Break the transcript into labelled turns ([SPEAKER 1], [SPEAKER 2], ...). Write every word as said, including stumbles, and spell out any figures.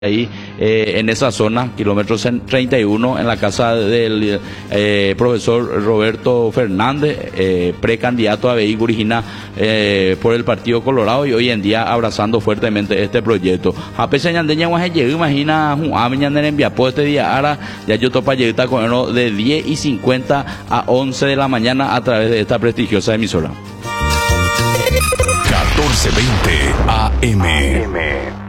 [SPEAKER 1] ahí eh, en esa zona, kilómetro treinta y uno, en la casa del eh, profesor Roberto Fernández, eh, precandidato a Veí Gurijina eh, por el Partido Colorado, y hoy en día abrazando fuertemente este proyecto. A pesar de que imagina a mañana en Viapó este día, ahora ya yo topa llegar con él de diez y cincuenta a once de la mañana a través de esta prestigiosa emisora.
[SPEAKER 2] catorce veinte A M.